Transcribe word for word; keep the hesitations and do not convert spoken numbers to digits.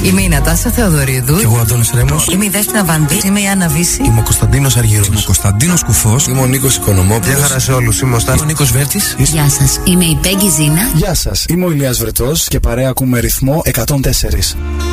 Είμαι η Νατάσα Θεοδωρίδου. Και εγώ Αντώνης Ρέμος. Είμαι η Δέσποινα Βανδύ. Είμαι η Άννα Βύση. Είμαι ο Κωνσταντίνος Αργύρος. Είμαι ο Κωνσταντίνος Κουφός. Είμαι ο Νίκος Οικονομόπουλος. Γεια χαρά σε όλους. Είμαι ο Στάνης. Είμαι ο Νίκος Βέρτης. Γεια σας. Είμαι η Πέγγι Ζήνα. Γεια σας. Είμαι ο Ηλίας Βρετός και παρέα ακούμε ρυθμό εκατόν τέσσερα.